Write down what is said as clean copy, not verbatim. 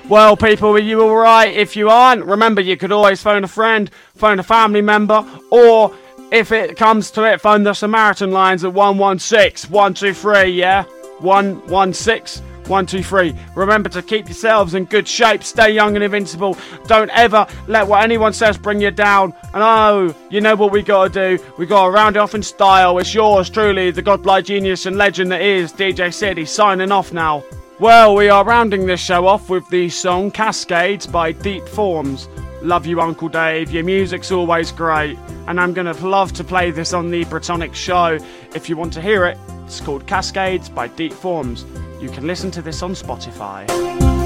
Well, people, are you alright? If you aren't, remember you could always phone a friend, phone a family member, or if it comes to it, phone the Samaritan lines at 116 123, yeah? 116 123. Remember to keep yourselves in good shape, stay young and invincible. Don't ever let what anyone says bring you down. And oh, you know what we gotta do? We gotta round it off in style. It's yours truly, the godlike genius and legend that is DJ Sid. He's signing off now. Well, we are rounding this show off with the song Cascades by Deep Forms. Love you, Uncle Dave. Your music's always great. And I'm gonna love to play this on the Britonic show. If you want to hear it, it's called Cascades by Deep Forms. You can listen to this on Spotify.